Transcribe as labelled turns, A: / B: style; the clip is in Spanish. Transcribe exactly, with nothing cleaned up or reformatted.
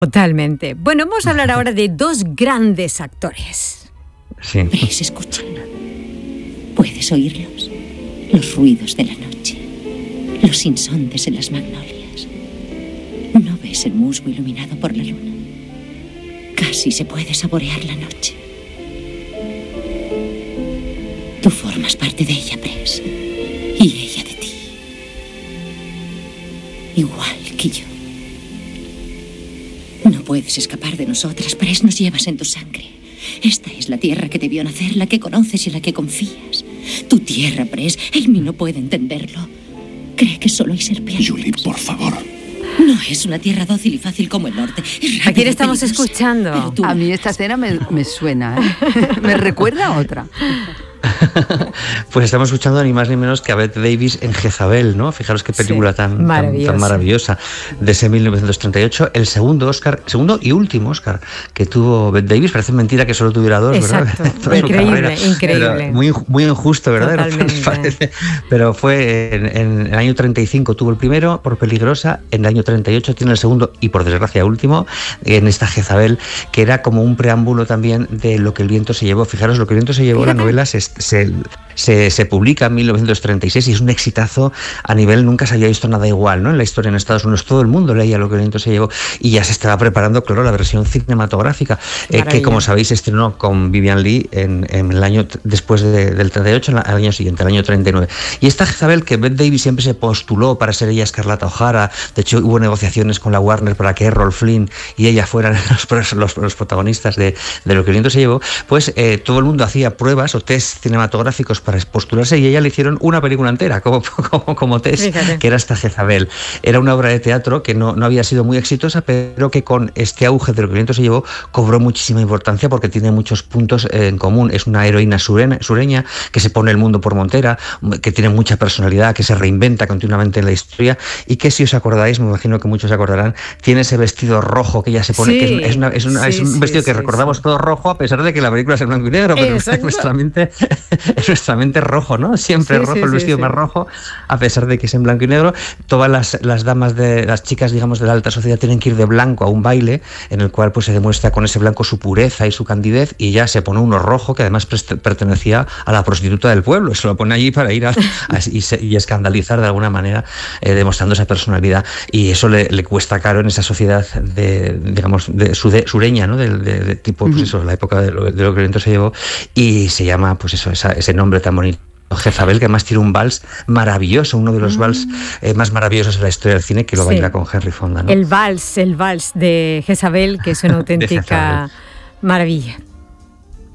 A: Totalmente. Bueno, vamos a hablar ahora de dos grandes actores.
B: Sí.
C: Ves, escucha. ¿Puedes oírlos? Los ruidos de la noche, los insontes en las magnolias. ¿No ves el musgo iluminado por la luna? Casi se puede saborear la noche. Tú formas parte de ella, Press, y ella de ti. Igual que yo. No puedes escapar de nosotras, Press, nos llevas en tu sangre. Esta es la tierra que te vio nacer, la que conoces y en la que confías. Tu tierra, Press. Amy no puede entenderlo. Cree que solo hay serpientes.
D: Julie, por favor.
C: No es una tierra dócil y fácil como el norte. Es
A: ¿A quién estamos escuchando?
E: A mí esta escena me, me suena, ¿eh? Me recuerda a otra.
B: Pues estamos escuchando ni más ni menos que a Bette Davis en Jezabel, ¿no? Fijaros qué película sí, tan, maravillosa. Tan, tan maravillosa de ese mil novecientos treinta y ocho, el segundo Oscar, segundo y último Oscar que tuvo Bette Davis. Parece mentira que solo tuviera dos,
A: exacto.
B: ¿verdad?
A: Increíble, increíble.
B: Muy, muy injusto, ¿verdad? Parece, pero fue en, en el año treinta y cinco tuvo el primero por Peligrosa, en el año treinta y ocho tiene el segundo y por desgracia último en esta Jezabel, que era como un preámbulo también de Lo que el viento se llevó. Fijaros, Lo que el viento se llevó, la novela se Se, se, se publica en mil novecientos treinta y seis y es un exitazo a nivel, nunca se había visto nada igual, ¿no? En la historia en Estados Unidos todo el mundo leía Lo que el viento se llevó y ya se estaba preparando, claro, la versión cinematográfica, eh, que como sabéis estrenó con Vivian Leigh en, en el año después de, del treinta y ocho, al año siguiente, el año treinta y nueve. Y esta Jezabel, que Bette Davis siempre se postuló para ser ella Scarlett O'Hara, de hecho hubo negociaciones con la Warner para que Errol Flynn y ella fueran los, los, los protagonistas de, de Lo que el viento se llevó, pues eh, todo el mundo hacía pruebas o test cinematográficos para postularse y a ella le hicieron una película entera como, como, como test. Fíjate. Que era esta Jezabel. Era una obra de teatro que no, no había sido muy exitosa, pero que con este auge de Lo que el viento se llevó cobró muchísima importancia porque tiene muchos puntos en común. Es una heroína surena, sureña que se pone el mundo por montera, que tiene mucha personalidad, que se reinventa continuamente en la historia y que, si os acordáis, me imagino que muchos se acordarán, tiene ese vestido rojo que ella se pone, sí, que es, es, una, es, una, sí, es un vestido sí, que sí, recordamos sí. todo rojo, a pesar de que la película es en blanco y negro, pero en nuestra mente es nuestra mente rojo, ¿no? Siempre sí, rojo, sí, el vestido sí, más sí. rojo, a pesar de que es en blanco y negro. Todas las, las damas de las chicas, digamos, de la alta sociedad tienen que ir de blanco a un baile en el cual pues se demuestra con ese blanco su pureza y su candidez, y ella se pone uno rojo que además pertenecía a la prostituta del pueblo, se lo pone allí para ir a, a, y, se, y escandalizar de alguna manera, eh, demostrando esa personalidad, y eso le, le cuesta caro en esa sociedad de, digamos, de sude, sureña, ¿no? De, de, de tipo, pues eso, la época de lo, de lo que el viento se llevó, y se llama, pues eso, esa, ese nombre tan bonito. Jezabel, que además tiene un vals maravilloso, uno de los mm. vals eh, más maravillosos de la historia del cine, que lo sí. baila con Henry Fonda, ¿no?
A: El vals, el vals de Jezabel, que es una auténtica maravilla.